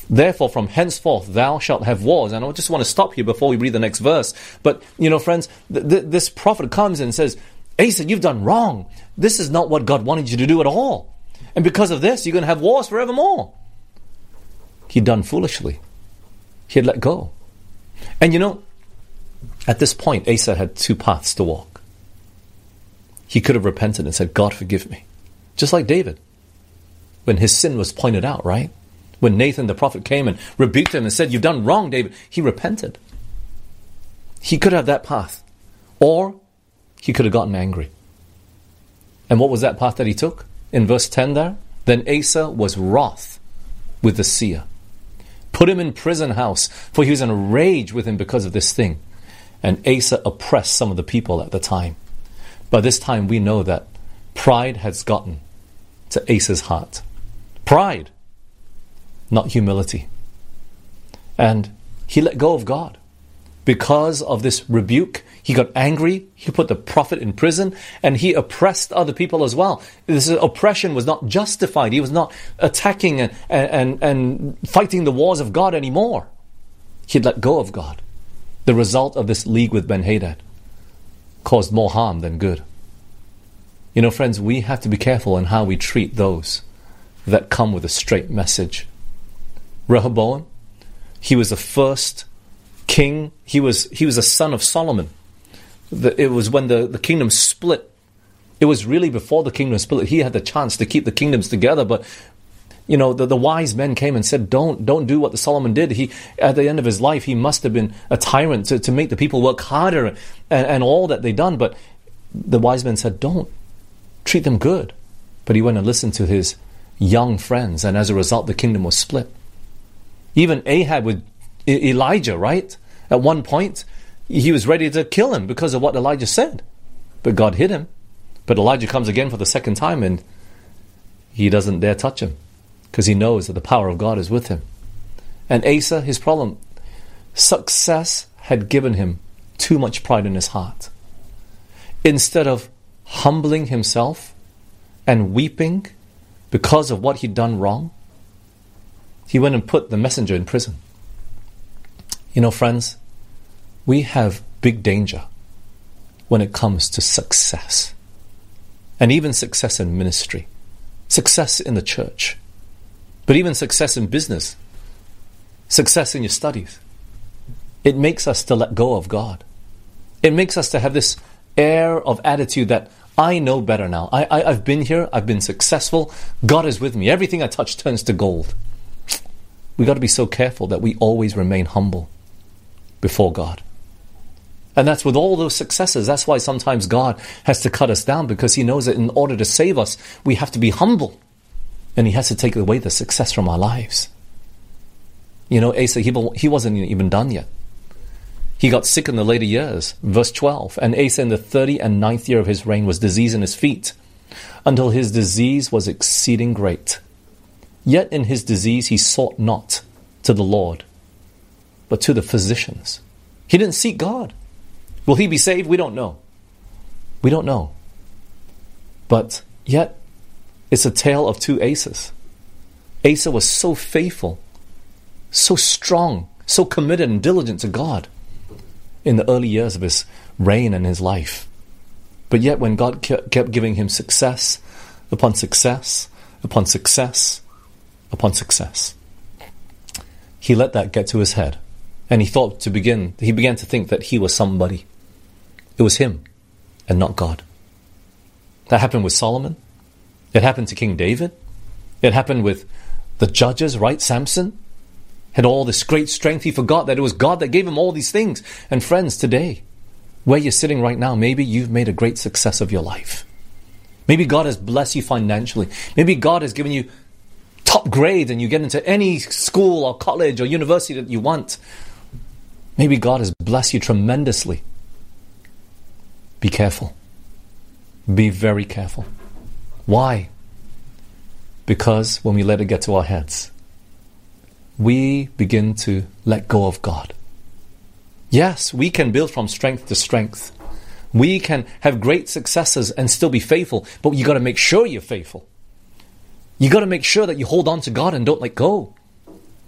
Therefore, from henceforth thou shalt have wars. And I just want to stop here before we read the next verse. But, friends, this prophet comes and says, Asa, you've done wrong. This is not what God wanted you to do at all. And because of this, you're going to have wars forevermore. He'd done foolishly. He had let go. And at this point, Asa had two paths to walk. He could have repented and said, God, forgive me. Just like David, when his sin was pointed out, right? When Nathan the prophet came and rebuked him and said, you've done wrong, David, he repented. He could have that path. Or he could have gotten angry. And what was that path that he took? In verse 10 there, then Asa was wroth with the seer, put him in prison house, for he was in a rage with him because of this thing. And Asa oppressed some of the people at the time. By this time we know that pride has gotten to Asa's heart. Pride, not humility. And he let go of God. Because of this rebuke, he got angry, he put the prophet in prison, and he oppressed other people as well. This oppression was not justified. He was not attacking and fighting the wars of God anymore. He'd let go of God. The result of this league with Ben-Hadad caused more harm than good. Friends, we have to be careful in how we treat those that come with a straight message. Rehoboam, he was the first king. He was a son of Solomon. It was when the kingdom split. It was really before the kingdom split. He had the chance to keep the kingdoms together, but the wise men came and said, don't do what the Solomon did. He, at the end of his life, he must have been a tyrant to make the people work harder and all that they done. But the wise men said, don't treat them good. But he went and listened to his young friends, and as a result, the kingdom was split. Even Ahab with Elijah, right? At one point, he was ready to kill him because of what Elijah said. But God hid him. But Elijah comes again for the second time, and he doesn't dare touch him, because he knows that the power of God is with him. And Asa, his problem, success had given him too much pride in his heart. Instead of humbling himself and weeping because of what he'd done wrong, he went and put the messenger in prison. Friends, we have big danger when it comes to success. And even success in ministry, success in the church, but even success in business, success in your studies. It makes us to let go of God. It makes us to have this air of attitude that I know better now. I've been here. I've been successful. God is with me. Everything I touch turns to gold. We got to be so careful that we always remain humble before God. And that's with all those successes. That's why sometimes God has to cut us down, because he knows that in order to save us, we have to be humble. And he has to take away the success from our lives. Asa, he wasn't even done yet. He got sick in the later years. Verse 12, and Asa in the 39th year of his reign was diseased in his feet, until his disease was exceeding great. Yet in his disease he sought not to the Lord, but to the physicians. He didn't seek God. Will he be saved? We don't know. We don't know. But yet, it's a tale of two Asas. Asa was so faithful, so strong, so committed and diligent to God in the early years of his reign and his life. But yet when God kept giving him success upon success upon success upon success, he let that get to his head. And he began to think that he was somebody. It was him and not God. That happened with Solomon. It happened to King David. It happened with the judges, right? Samson had all this great strength. He forgot that it was God that gave him all these things. And friends, today, where you're sitting right now, maybe you've made a great success of your life. Maybe God has blessed you financially. Maybe God has given you top grades and you get into any school or college or university that you want. Maybe God has blessed you tremendously. Be careful. Be very careful. Why? Because when we let it get to our heads, we begin to let go of God. Yes, we can build from strength to strength. We can have great successes and still be faithful, but you got to make sure you're faithful. You got to make sure that you hold on to God and don't let go.